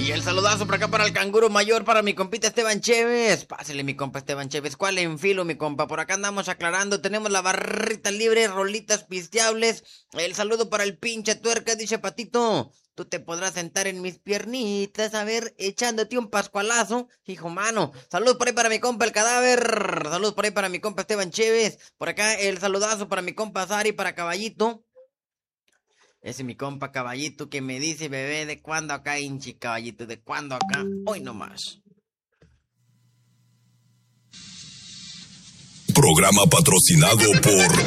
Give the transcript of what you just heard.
Y el saludazo por acá para el canguro mayor, para mi compita Esteban Chévez. Pásele, mi compa Esteban Chévez. ¿Cuál enfilo, mi compa? Por acá andamos aclarando. Tenemos la barrita libre, rolitas pisteables. El saludo para el pinche tuerca, dice Patito. Tú te podrás sentar en mis piernitas, a ver, echándote un pascualazo. Hijo mano. Saludos por ahí para mi compa el cadáver. Saludos por ahí para mi compa Esteban Chévez. Por acá el saludazo para mi compa Sari, para Caballito. Ese es mi compa Caballito que me dice, bebé, ¿de cuándo acá, hinchi Caballito? ¿De cuándo acá? Hoy nomás. Programa patrocinado por